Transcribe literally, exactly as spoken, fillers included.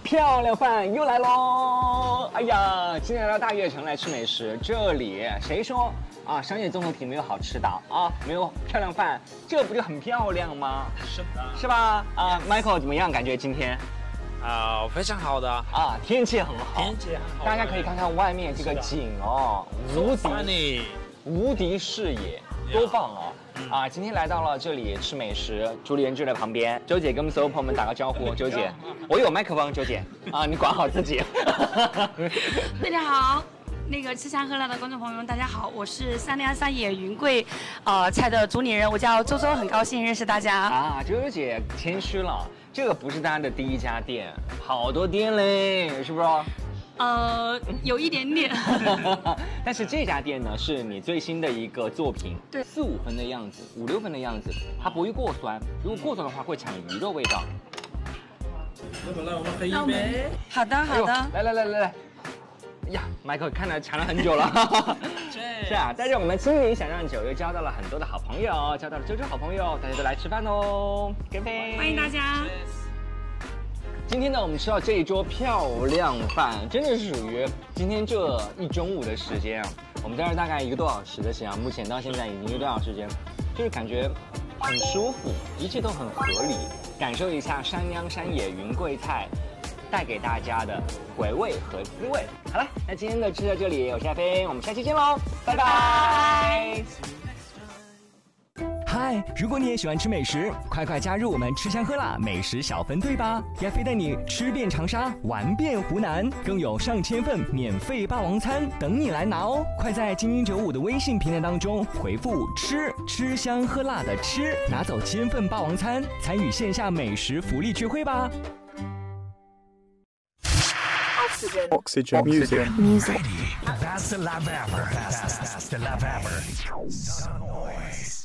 漂亮饭又来喽！哎呀，今天来到大悦城来吃美食，这里谁说啊商业综合体没有好吃的啊？没有漂亮饭，这不就很漂亮吗？ 是的， 是吧？啊 ，Michael 怎么样？感觉今天？ 啊、非常好的啊，天气很好， 天气很好， 大家可以看看外面这个景哦，无敌无敌视野，多棒哦！啊，今天来到了这里吃美食，朱丽人就在旁边。周姐跟我们所有朋友们打个招呼，周姐，我有麦克风，周姐啊，你管好自己。 大家好。那个吃香喝辣的观众朋友们，大家好，我是三零二三野云贵，呃，菜的主理人，我叫周周，很高兴认识大家。 啊，周周姐谦虚了，这个不是大家的第一家店，好多店嘞，是不是？ 呃，有一点点。 但是这家店呢，是你最新的一个作品， 对， 四五分的样子，五六分的样子，它不会过酸，如果过酸的话会抢鱼肉味道。 那么来，我们喝一杯。 好的，好的。 来来来来来。呀，迈克看了馋了很久了。是啊，带着我们心灵想让酒，又交到了很多的好朋友，交到了周周好朋友，大家都来吃饭哦，干杯！ 欢迎大家。 今天呢，我们吃到这一桌漂亮饭，真的是属于今天这一中午的时间啊。我们在这大概一个多小时的时间啊，目前到现在已经一个多小时时间，就是感觉很舒服，一切都很合理，感受一下山央山野云贵菜带给大家的回味和滋味。好了，那今天的吃到这里，我是艾菲，我们下期见喽，拜拜。 嗨，如果你也喜欢吃美食，快快加入我们吃香喝辣美食小分队吧！亚飞带你吃遍长沙，玩遍湖南，更有上千份免费霸王餐等你来拿哦！快在精英九五的微信平台当中回复“吃”，吃香喝辣的吃，拿走千份霸王餐，参与线下美食福利聚会吧！ Oxygen. Oxygen. Music. Music. That's the love ever. That's, that's the love ever. Sun Noise.